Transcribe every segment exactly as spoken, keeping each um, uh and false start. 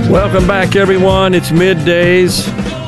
Welcome back, everyone. It's middays.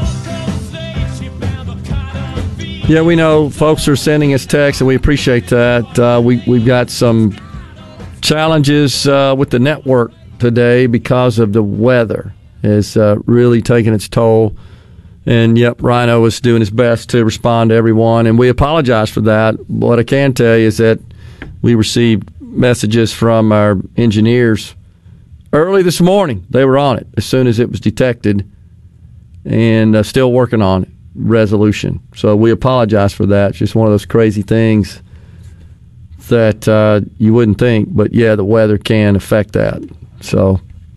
Yeah, we know folks are sending us texts, and we appreciate that. Uh, we, we've got some challenges uh, with the network today because of the weather. It's uh, really taking its toll. And, yep, Rhino is doing his best to respond to everyone, and we apologize for that. What I can tell you is that we received messages from our engineers early this morning. They were on it as soon as it was detected, and uh, still working on it, resolution. So we apologize for that. It's just one of those crazy things that uh, you wouldn't think. But, yeah, the weather can affect that. So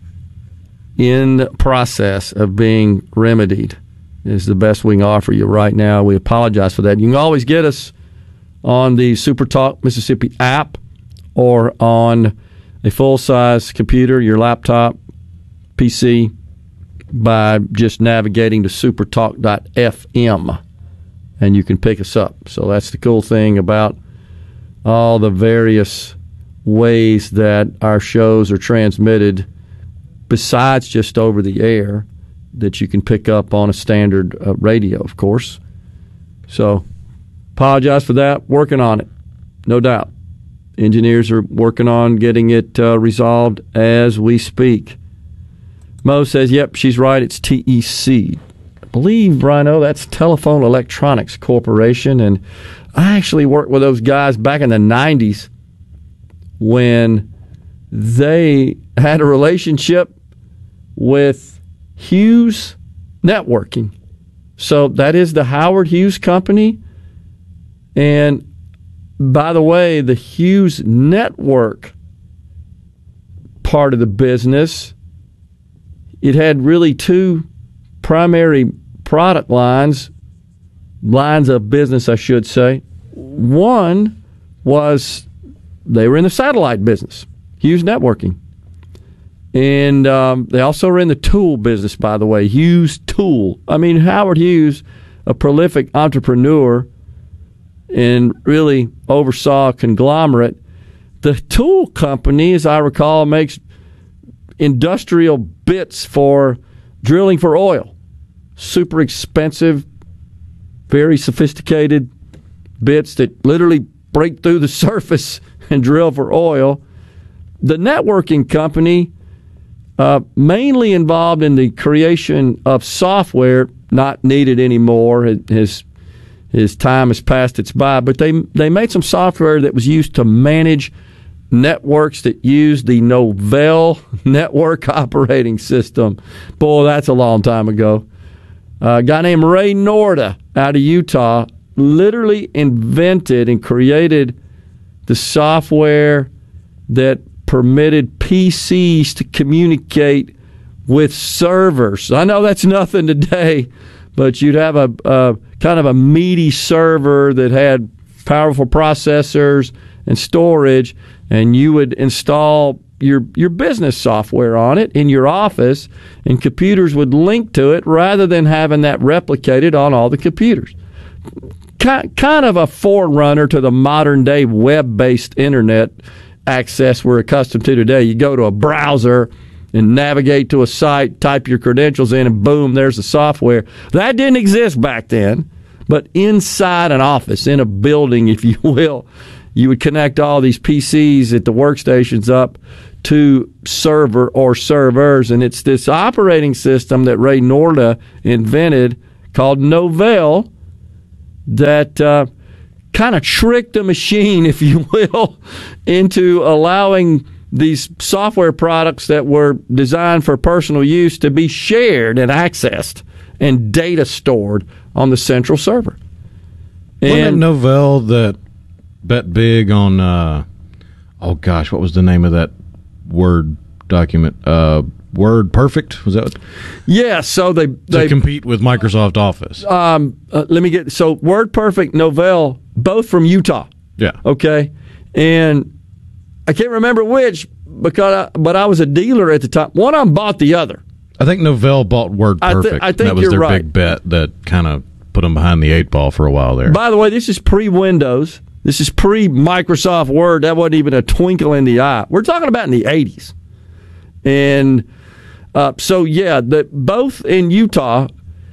in the process of being remedied is the best we can offer you right now. We apologize for that. You can always get us on the SuperTalk Mississippi app or on a full-size computer, your laptop, P C, by just navigating to supertalk dot f m, and you can pick us up. So that's the cool thing about all the various ways that our shows are transmitted, besides just over the air, that you can pick up on a standard uh, radio, of course. So apologize for that. Working on it, no doubt. Engineers are working on getting it uh, resolved as we speak. Mo says, yep, she's right, it's T E C. I believe, Rhino, that's Telephone Electronics Corporation, and I actually worked with those guys back in the nineties when they had a relationship with Hughes Networking. So that is the Howard Hughes Company, and by the way, the Hughes Network part of the business, it had really two primary product lines, lines of business, I should say. One was they were in the satellite business, Hughes Networking. And um, they also were in the tool business, by the way, Hughes Tool. I mean, Howard Hughes, a prolific entrepreneur, and really oversaw a conglomerate. The tool company, as I recall, makes industrial bits for drilling for oil. Super expensive, very sophisticated bits that literally break through the surface and drill for oil. The networking company, uh, mainly involved in the creation of software, not needed anymore. It has His time has passed its by, but they they made some software that was used to manage networks that used the Novell network operating system. Boy, that's a long time ago. Uh, a guy named Ray Norda out of Utah literally invented and created the software that permitted P Cs to communicate with servers. I know that's nothing today, but you'd have a, a kind of a meaty server that had powerful processors and storage, and you would install your your business software on it in your office, and computers would link to it rather than having that replicated on all the computers. Kind of a forerunner to the modern-day web-based internet access we're accustomed to today. You go to a browser and navigate to a site, type your credentials in, and boom, there's the software. That didn't exist back then, but inside an office, in a building, if you will, you would connect all these P Cs at the workstations up to server or servers, and it's this operating system that Ray Norda invented called Novell that uh, kind of tricked the machine, if you will, into allowing these software products that were designed for personal use to be shared and accessed and data stored on the central server. Wasn't it Novell that bet big on, uh, oh gosh, what was the name of that Word document? Uh, Word Perfect? Was that what? Yeah, so they... they to compete with Microsoft Office. Um, uh, let me get... So Word Perfect, Novell, both from Utah. Yeah. Okay? And I can't remember which, because I, but I was a dealer at the time. One of them bought the other. I think Novell bought Word Perfect. I, th- I think that was you're their right. big bet that kind of put them behind the eight ball for a while there. By the way, this is pre-Windows. This is pre-Microsoft Word. That wasn't even a twinkle in the eye. We're talking about in the eighties. And Uh, so, yeah, the, both in Utah,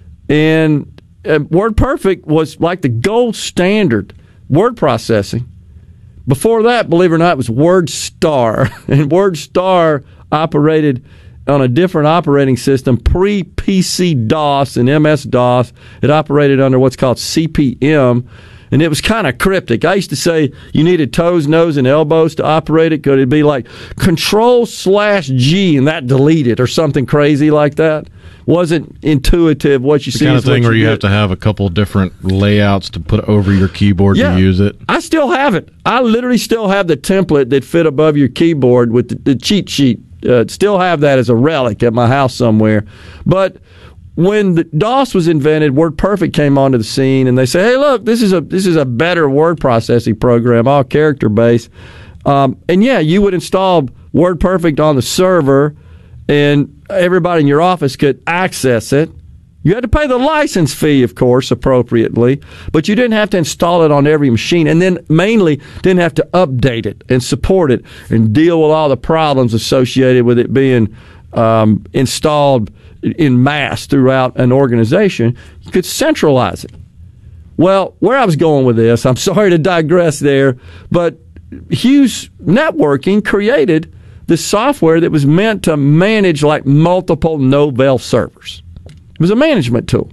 and uh, WordPerfect was like the gold standard word processing. Before that, believe it or not, it was WordStar. And WordStar operated on a different operating system, pre-P C DOS and M S DOS. It operated under what's called C P M, and it was kind of cryptic. I used to say you needed toes, nose, and elbows to operate it, because it'd be like Control slash G, and that deleted, or something crazy like that. Wasn't intuitive. What you the see kind is of thing what where you you get. have to have a couple different layouts to put over your keyboard Yeah, to use it. I still have it. I literally still have the template that fit above your keyboard with the, the cheat sheet. Uh, still have that as a relic at my house somewhere. But when the DOS was invented, WordPerfect came onto the scene, and they say, "Hey, look, this is a this is a better word processing program, all character based." Um, and yeah, you would install WordPerfect on the server, and everybody in your office could access it. You had to pay the license fee, of course, appropriately, but you didn't have to install it on every machine, and then mainly didn't have to update it and support it and deal with all the problems associated with it being um, installed in mass throughout an organization. You could centralize it. Well, where I was going with this, I'm sorry to digress there, but Hughes Networking created the software that was meant to manage like multiple Novell servers. It was a management tool.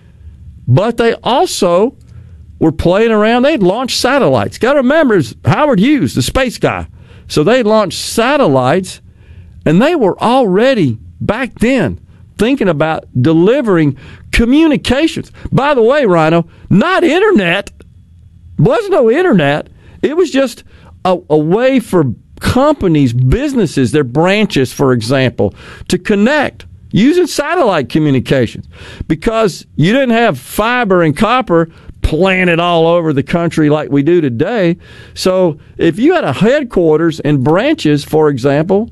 But they also were playing around. They'd launched satellites. Got to remember, it's Howard Hughes, the space guy. So they launched satellites, and they were already, back then, thinking about delivering communications. By the way, Rhino, not internet. Was no internet. It was just a, a way for companies, businesses, their branches, for example, to connect using satellite communications, because you didn't have fiber and copper planted all over the country like we do today. So if you had a headquarters and branches, for example,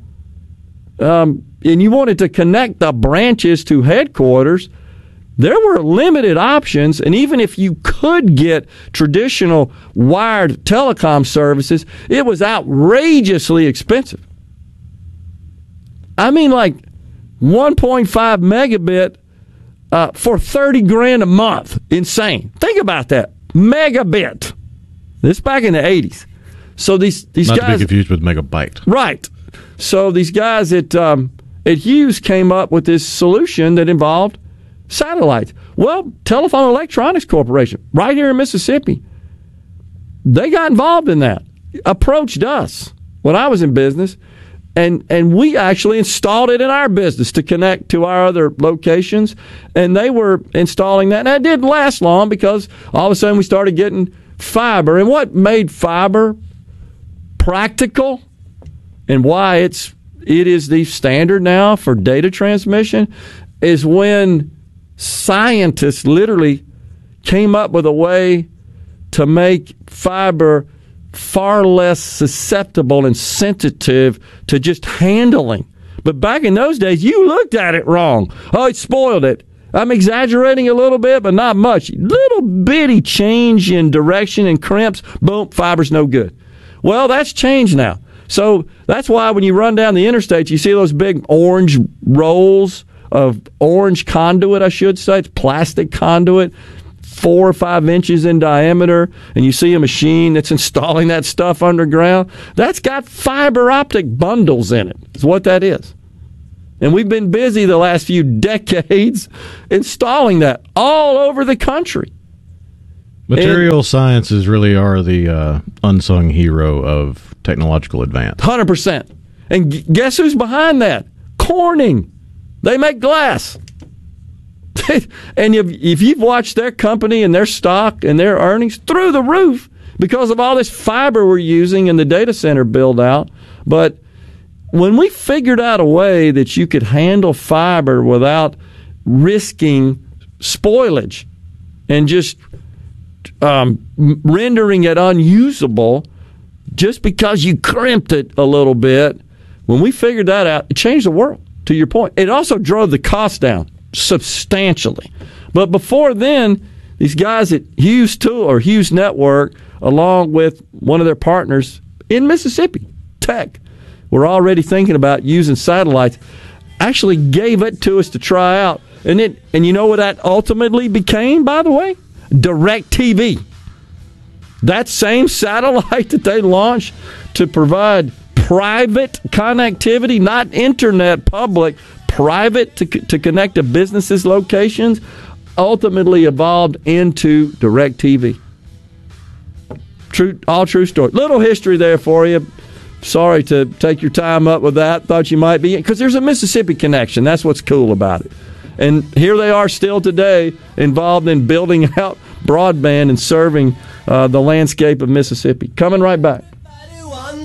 um, and you wanted to connect the branches to headquarters, there were limited options, and even if you could get traditional wired telecom services, it was outrageously expensive. I mean, like one point five megabit uh, for thirty grand a month. Insane. Think about that. Megabit. This back in the eighties. So these these Not guys, to be confused with megabyte. right? So these guys at um, at Hughes came up with this solution that involved satellites. Well, Telephone Electronics Corporation, right here in Mississippi, they got involved in that. Approached us when I was in business, and and we actually installed it in our business to connect to our other locations, and they were installing that. And that didn't last long, because all of a sudden we started getting fiber. And what made fiber practical and why it's it is the standard now for data transmission is when scientists literally came up with a way to make fiber far less susceptible and sensitive to just handling. But back in those days, you looked at it wrong. Oh, it spoiled it. I'm exaggerating a little bit, but not much. Little bitty change in direction and crimps, boom, fiber's no good. Well, that's changed now. So that's why when you run down the interstate, you see those big orange rolls of orange conduit, I should say. It's plastic conduit, four or five inches in diameter, and you see a machine that's installing that stuff underground. That's got fiber optic bundles in it. That's what that is. And we've been busy the last few decades installing that all over the country. Material and sciences really are the uh, unsung hero of technological advance. one hundred percent. And guess who's behind that? Corning. They make glass. And if, if you've watched their company and their stock and their earnings, through the roof because of all this fiber we're using in the data center build out. But when we figured out a way that you could handle fiber without risking spoilage and just um, rendering it unusable just because you crimped it a little bit, when we figured that out, it changed the world. To your point, it also drove the cost down substantially. But before then, these guys at Hughes Tool or Hughes Network, along with one of their partners in Mississippi, Tech, were already thinking about using satellites. actually gave it to us to try out. And it, and you know what that ultimately became, by the way? DirecTV. That same satellite that they launched to provide private connectivity, not internet public, private to, to connect to businesses' locations, ultimately evolved into DirecTV. True, all true story. Little history there for you. Sorry to take your time up with that. Thought you might be, because there's a Mississippi connection. That's what's cool about it. And here they are still today, involved in building out broadband and serving uh, the landscape of Mississippi. Coming right back.